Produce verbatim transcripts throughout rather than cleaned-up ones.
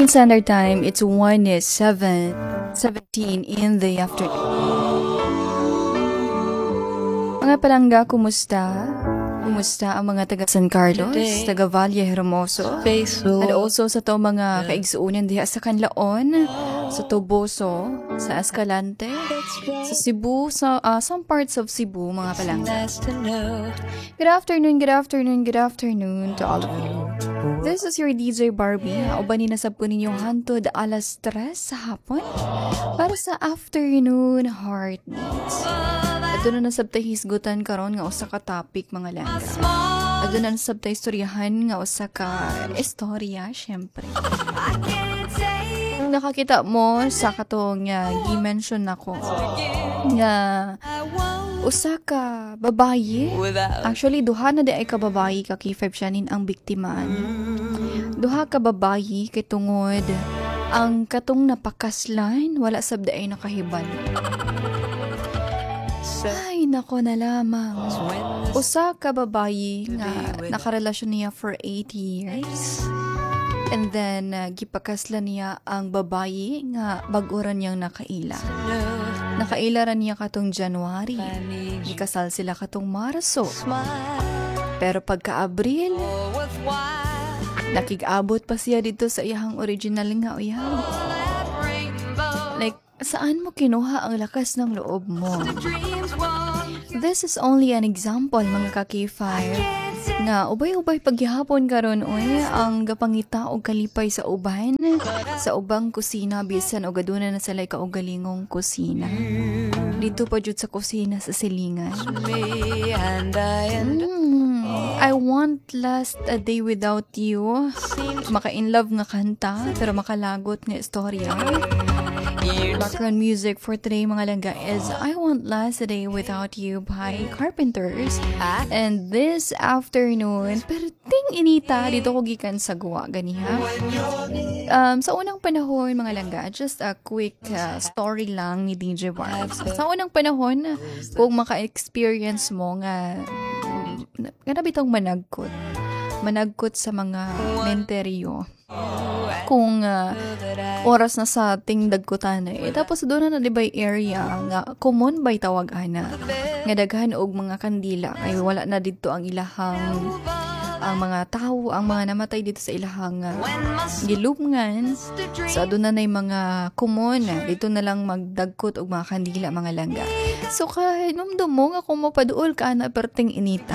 Philippine Standard Time, it's one seven seventeen in the afternoon. Mga palangga, kumusta? Kumusta ang mga taga San Carlos, taga Valle Hermoso, and also sa to mga kaigsuunan diha sa Canlaon, sa Toboso, sa Escalante, sa Cebu, sa uh, some parts of Cebu, mga palangga. Good afternoon, good afternoon, good afternoon to all of you. This is your D J Barbie. Uban ninasab ko ninyong hantod alas tres sa hapon para sa afternoon heartbeats. Ato na nasab tay hisgutan karon nga usa ka topic, mga langga. Ato na nasab tay istoryahan nga usa ka istorya, syempre. Kung nakakita mo sa katong nga gi-mention nako nga usa ka babayi, actually duha na di ay ka babayi ka K five siyanin ang biktimaan. Duha ka babayi kay tungod ang katong napakaslan wala sab di ay nakahibal. Ay, nako na lamang. Usa ka babayi nga nakarelasyon niya for eight years. And then, uh, gipakaslan niya ang babayi nga baguran niyang nakaila. Nakaila ran niya katong January. Gikasal sila katong Marso. Pero pagka-Abril, nakig-abot pa siya dito sa iyang original nga uyaw. Like, saan mo kinuha ang lakas ng loob mo? This is only an example, mga ka-K five, nga ubay-ubay paghihapon karon oy ang gapangita og kalipay sa uban sa ubang kusina bisan og aduna na sila kaugalingong kusina. Dito pa jud sa kusina sa silingan. Mm, I want last a day without you. Maka-in love nga kanta pero makalagot nga istorya. Background music for today, mga langga, is I Want Last a Day Without You by Carpenters. And this afternoon, perting inita, dito ko gikan sa guwa, ganiha. Um, sa unang panahon, mga langga, just a quick uh, story lang ni D J Barbs. Sa unang panahon, kung maka-experience mo nga, nga bitong managkot. Managkot sa mga menteryo. Kung uh, oras na sa ting dagkutan eh. Tapos doon na na dibay area nga common bay tawag ana nga daghan og mga kandila kay wala na dito ang ilahang ang mga tao, ang mga namatay dito sa ilahang uh, gilubngan. So doon na nay mga common dito na lang magdagkot og mga kandila, mga langga. So kahit numdum mo nga kung mapaduol ka na perting inita,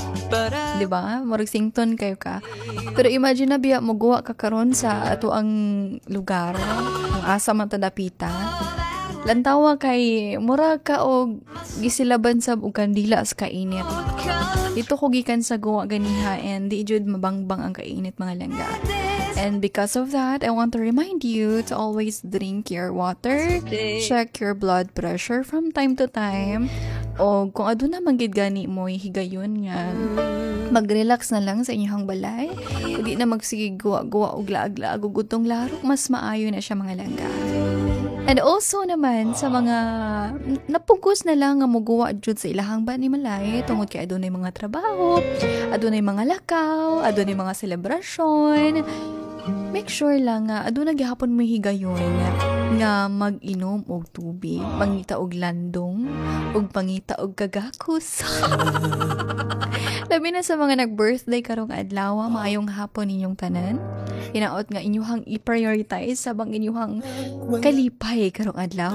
di ba? Murag sington kayo ka. Pero imagine na biya mo guwa ka karon sa ato ang lugar, ang asa man tadapita. Lantawa kay mura ka og gisilaban sa og kandila sa kainit. Dito ko gikan sa guwa ganiha and di jud mabangbang ang kainit, mga langga. And because of that, I want to remind you to always drink your water, check your blood pressure from time to time. O kung aduna manggid gani mo higayon nga mag-relax na lang sa inyong balay. Kung di na magsige guwa-guwa og laag-laag og gutong larok, mas maayo na siya, mga langga. And also naman sa mga napugos na lang nga muguwa jud sa ilahang ba ni malay tungod kay adunay mga trabaho, adunay mga lakaw, adunay mga selebrasyon. Make sure lang nga aduna gihapon mo higayon nga mag-inom og tubig, pangita og landong, og pangita og kagakos. Labi na sa mga nag-birthday karong adlaw, maayong hapon ninyong tanan. Hinaot nga inyuhang i-prioritize sabang inyuhang kalipay karong adlaw.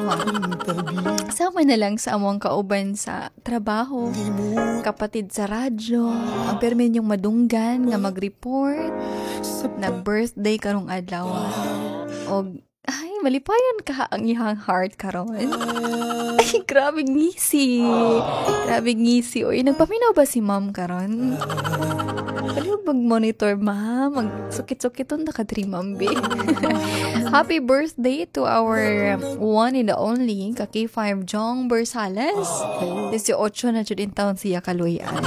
Sama na lang sa among kauban sa trabaho, kapatid sa radyo, ang permi ninyong madunggan nga mag-report na birthday karong adlaw. Og ay, malipayan ka ang iyang heart karon. Ay, grabe ngisi. Grabe ngisi. Oy, nagpaminaw ba si ma'am karon? Paliw mag-monitor, ma'am. Mag-sukit-sukiton na ka-dream, ma'am, be. Happy birthday to our one and only ka K five Jong Bersales. eighteen na dyan taon siya kaluyan.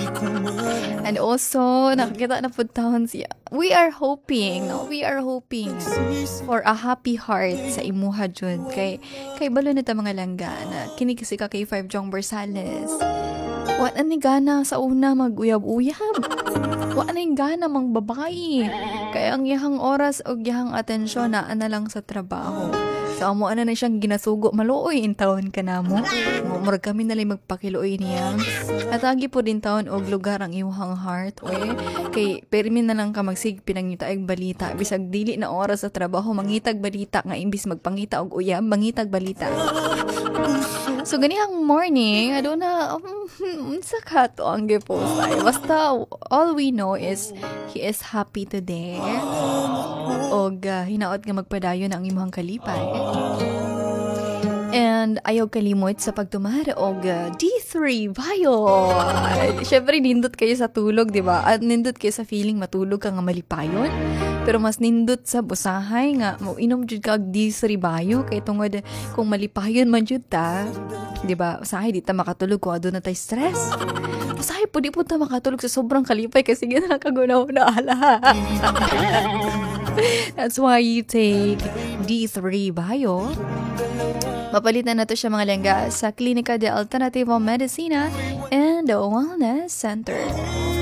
And also, nakikita na po taon siya. We are hoping, no? We are hoping for a happy heart sa imuha dyan. Kay, kay balo na ta, mga langga na kinig kasi ka K five Jong Bersales. What ani gana sa una mag-uyab-uyab. Wa na yung gana mang babae. Kaya ang iyang oras o iyang atensyon na na lang sa trabaho. So, amo ana na siyang ginasugo. Maluoy in taon ka na mo. Murag kami na lang magpakiluoy niya. At agi po din taon og lugar ang iwang heart. Oy, kay permin na lang ka magsig pinangita ag balita. Bisag dili na oras sa trabaho, mangitag balita nga imbis magpangita og uyab, mangitag balita. So, ganihang morning, ado na, um, sa kato ang gipost ay. Basta, all we know is, he is happy today. Og, uh, hinaot nga magpadayon ang imuhang kalipay. And, ayaw kalimot sa pagtumar og uh, D three Bio. Siyempre, nindot kayo sa tulog, di ba? At nindot kayo sa feeling matulog ka nga malipayon. Pero mas nindot sa busahay nga, mo inom jud ka og D three Bio. Kay tungod, kung malipayon man jud ta, di ba? Usahay, di ta makatulog kung adun na tayo stress. Usahay po, di po ta makatulog sa sobrang kalipay kasi gana nakagunaw na ala. That's why you take D three Bio. Mapalitan na to siya mga lengga sa Klinika de Alternativo Medicina and Wellness Center.